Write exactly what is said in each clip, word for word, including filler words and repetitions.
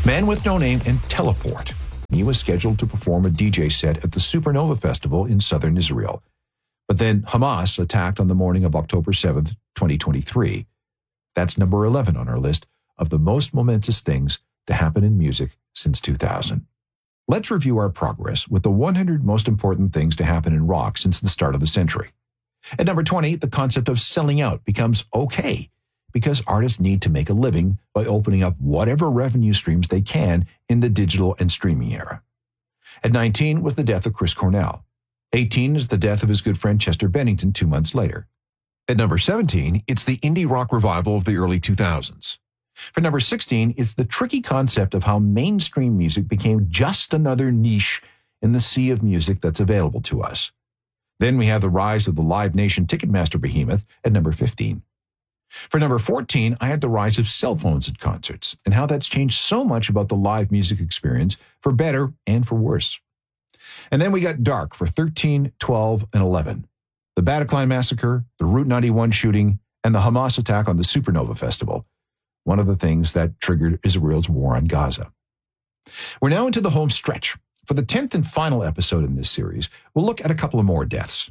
Man with No Name, and Teleport. He was scheduled to perform a D J set at the Supernova Festival in southern Israel. But then Hamas attacked on the morning of October seventh, twenty twenty-three. That's number eleven on our list of the most momentous things to happen in music since two thousand. Let's review our progress with the one hundred most important things to happen in rock since the start of the century. At number twenty, the concept of selling out becomes okay because artists need to make a living by opening up whatever revenue streams they can in the digital and streaming era. At nineteen was the death of Chris Cornell. eighteen is the death of his good friend Chester Bennington two months later. At number seventeen, it's the indie rock revival of the early two thousands. For number sixteen, it's the tricky concept of how mainstream music became just another niche in the sea of music that's available to us. Then we have the rise of the Live Nation Ticketmaster behemoth at number fifteen. For number fourteen, I had the rise of cell phones at concerts and how that's changed so much about the live music experience for better and for worse. And then we got dark for thirteen, twelve, and eleven. The Bataclan Massacre, the Route ninety-one shooting, and the Hamas attack on the Supernova Festival. One of the things that triggered Israel's war on Gaza. We're now into the home stretch. For the tenth and final episode in this series, we'll look at a couple of more deaths.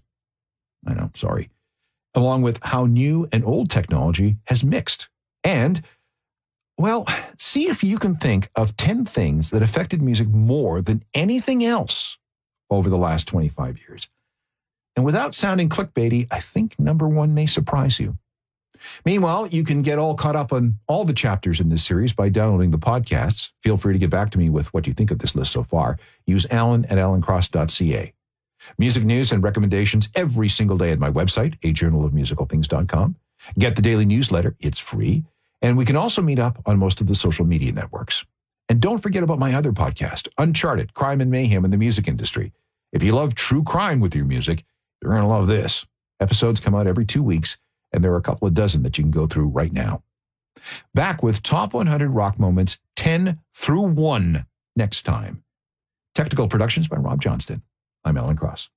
I know, sorry. Along with how new and old technology has mixed. And, well, see if you can think of ten things that affected music more than anything else over the last twenty-five years. And without sounding clickbaity, I think number one may surprise you. Meanwhile, you can get all caught up on all the chapters in this series by downloading the podcasts. Feel free to get back to me with what you think of this list so far. Use alan at alan cross dot c a. Music news and recommendations every single day at my website, a journal of musical things dot com. Get the daily newsletter. It's free. And we can also meet up on most of the social media networks. And don't forget about my other podcast, Uncharted, Crime and Mayhem in the Music Industry. If you love true crime with your music, you're going to love this. Episodes come out every two weeks, and there are a couple of dozen that you can go through right now. Back with Top one hundred Rock Moments ten through one next time. Technical productions by Rob Johnston. I'm Alan Cross.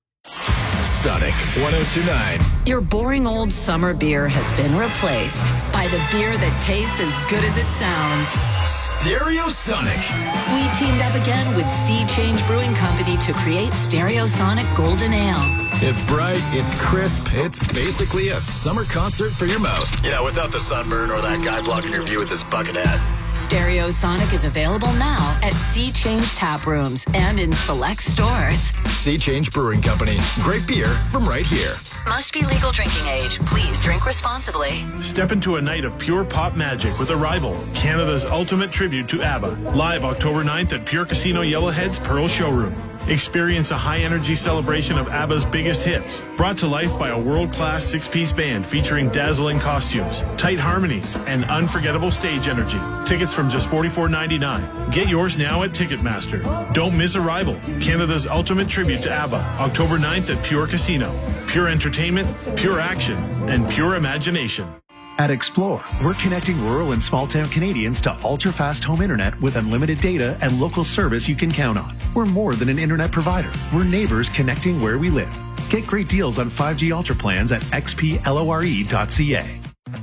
Sonic one oh two point nine. Your boring old summer beer has been replaced by the beer that tastes as good as it sounds. Stereosonic. We teamed up again with Sea Change Brewing Company to create Stereosonic Golden Ale. It's bright, it's crisp, it's basically a summer concert for your mouth. You know, without the sunburn or that guy blocking your view with his bucket hat. Stereosonic is available now at Sea Change Tap Rooms and in select stores. Sea Change Brewing Company. Great beer from right here. Must be legal drinking age. Please drink responsibly. Step into a night of pure pop magic with Arrival, Canada's ultimate tribute to ABBA. Live October ninth at Pure Casino Yellowhead's Pearl Showroom. Experience a high-energy celebration of ABBA's biggest hits, brought to life by a world-class six-piece band featuring dazzling costumes, tight harmonies, and unforgettable stage energy. Tickets from just forty-four ninety-nine. Get yours now at Ticketmaster. Don't miss Arrival, Canada's ultimate tribute to ABBA, October ninth at Pure Casino. Pure entertainment, pure action, and pure imagination. At Explore, we're connecting rural and small-town Canadians to ultra-fast home internet with unlimited data and local service you can count on. We're more than an internet provider. We're neighbors connecting where we live. Get great deals on five G Ultra plans at x p lore dot c a.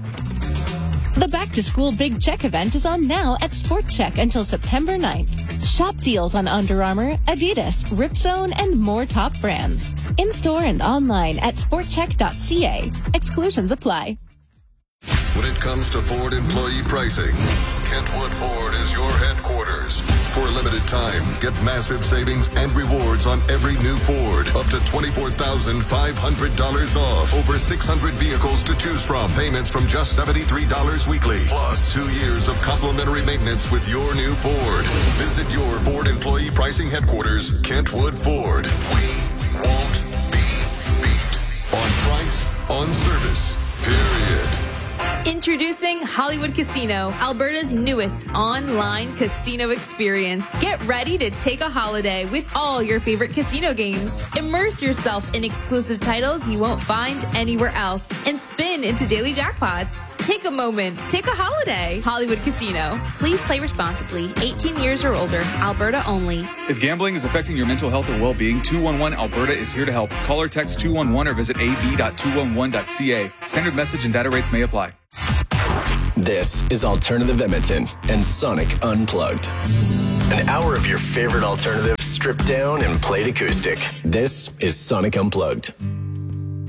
The Back to School Big Check event is on now at Sport Check until September ninth. Shop deals on Under Armour, Adidas, Ripzone, and more top brands. In-store and online at sport check dot c a. Exclusions apply. When it comes to Ford employee pricing, Kentwood Ford is your headquarters. For a limited time, get massive savings and rewards on every new Ford. Up to twenty-four thousand five hundred dollars off. Over six hundred vehicles to choose from. Payments from just seventy-three dollars weekly. Plus two years of complimentary maintenance with your new Ford. Visit your Ford employee pricing headquarters, Kentwood Ford. We won't be beat. On price, on service, period. Introducing Hollywood Casino, Alberta's newest online casino experience. Get ready to take a holiday with all your favorite casino games. Immerse yourself in exclusive titles you won't find anywhere else and spin into daily jackpots. Take a moment. Take a holiday. Hollywood Casino. Please play responsibly. eighteen years or older. Alberta only. If gambling is affecting your mental health or well-being, two one one Alberta is here to help. Call or text two one one or visit a b dot two one one dot c a. Standard message and data rates may apply. This is Alternative Edmonton and Sonic Unplugged. An hour of your favorite alternatives stripped down and played acoustic. This is Sonic Unplugged.